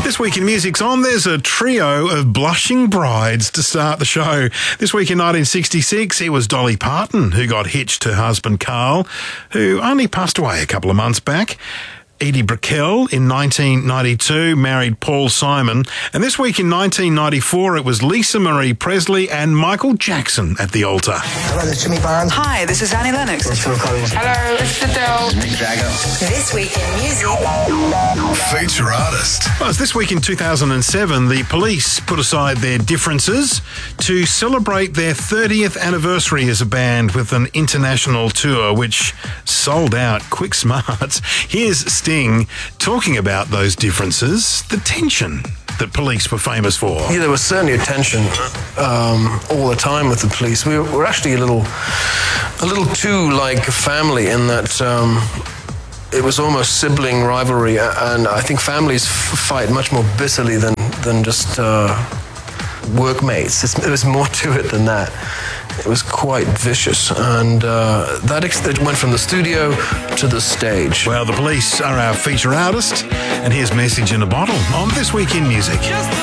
This Week in Music's on. There's a trio of blushing brides to start the show. This week in 1966, it was Dolly Parton who got hitched to husband Carl, who only passed away a couple of months back. Edie Brickell in 1992 married Paul Simon. And this week in 1994, it was Lisa Marie Presley and Michael Jackson at the altar. Hello, this is Jimmy Barnes. Hi, this is Annie Lennox. It's Phil Collins. Hello, it's Adele. Mick Jagger. This Week in Music. Feature artist. Well, it's this week in 2007, the Police put aside their differences to celebrate their 30th anniversary as a band with an international tour, which sold out quick smart. Here's Sting talking about those differences, the tension that Police were famous for. Yeah, there was certainly a tension all the time with the Police. We were actually a little too like a family in that it was almost sibling rivalry, and I think families fight much more bitterly than just workmates. It was more to it than that. It was quite vicious, and that went from the studio to the stage. Well, the Police are our feature artist, and here's Message in a Bottle on This Week in Music.